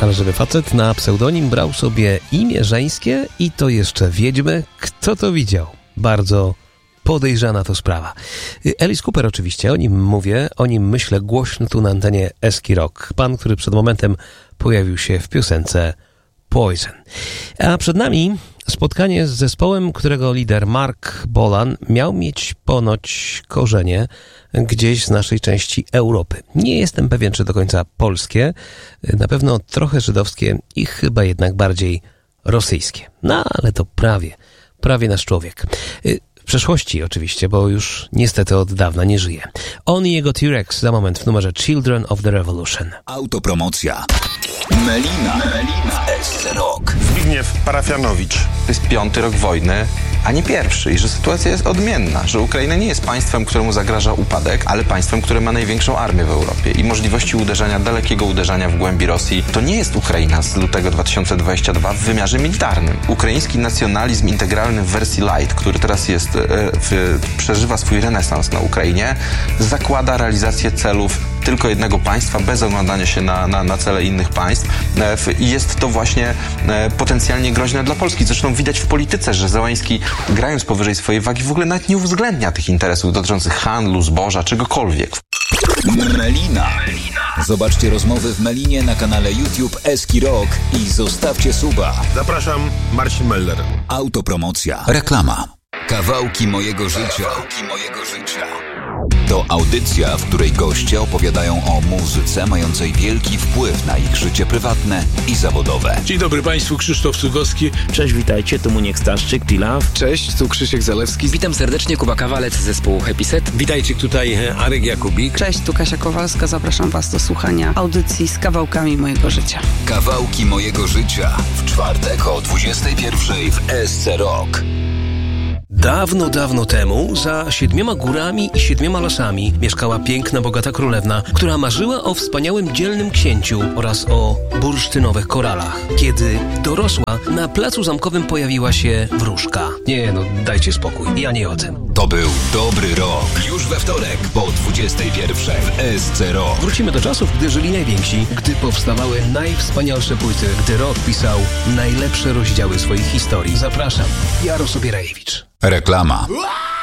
Ale żeby facet na pseudonim brał sobie imię żeńskie i to jeszcze wiedźmy, kto to widział? Bardzo podejrzana to sprawa. Alice Cooper oczywiście, o nim mówię, o nim myślę głośno tu na antenie Eski Rock. Pan, który przed momentem pojawił się w piosence Poison. A przed nami spotkanie z zespołem, którego lider Mark Bolan miał mieć ponoć korzenie gdzieś z naszej części Europy. Nie jestem pewien, czy do końca polskie, na pewno trochę żydowskie i chyba jednak bardziej rosyjskie. No, ale to prawie nasz człowiek. W przeszłości oczywiście, bo już niestety od dawna nie żyje. On i jego T-Rex za moment w numerze Children of the Revolution. Autopromocja. Melina SC Rock. Zbigniew Parafianowicz. To jest 5. rok wojny, a nie pierwszy i że sytuacja jest odmienna, że Ukraina nie jest państwem, któremu zagraża upadek, ale państwem, które ma największą armię w Europie i możliwości dalekiego uderzenia w głębi Rosji. To nie jest Ukraina z lutego 2022 w wymiarze militarnym. Ukraiński nacjonalizm integralny w wersji light, który teraz przeżywa swój renesans na Ukrainie, zakłada realizację celów tylko jednego państwa, bez oglądania się na cele innych państw i jest to właśnie potencjalnie groźne dla Polski. Zresztą widać w polityce, że Zełański, grając powyżej swojej wagi, w ogóle nawet nie uwzględnia tych interesów dotyczących handlu, zboża, czegokolwiek. Melina. Zobaczcie rozmowy w Melinie na kanale YouTube Eski Rock i zostawcie suba. Zapraszam, Marcin Meller. Autopromocja. Reklama. Kawałki mojego życia. To audycja, w której goście opowiadają o muzyce mającej wielki wpływ na ich życie prywatne i zawodowe. Dzień dobry Państwu, Krzysztof Cugowski. Cześć, witajcie, tu Muniek Staszczyk, T-Love. Cześć, tu Krzysiek Zalewski. Witam serdecznie, Kuba Kawalec z zespołu Happy Set. Witajcie, tutaj Arek Jakubik. Cześć, tu Kasia Kowalska, zapraszam Was do słuchania audycji z kawałkami mojego życia. Kawałki mojego życia w czwartek o 21:00 w SC Rock. Dawno, dawno temu, za 7 górami i 7 lasami mieszkała piękna, bogata królewna, która marzyła o wspaniałym, dzielnym księciu oraz o bursztynowych koralach. Kiedy dorosła, na placu zamkowym pojawiła się wróżka. Nie, no dajcie spokój, ja nie o tym. To był dobry rok. Już we wtorek po 21:00 w SC Rock. Wrócimy do czasów, gdy żyli najwięksi, gdy powstawały najwspanialsze płyty, gdy rock pisał najlepsze rozdziały swoich historii. Zapraszam, Jaros Obierajewicz. Reklama.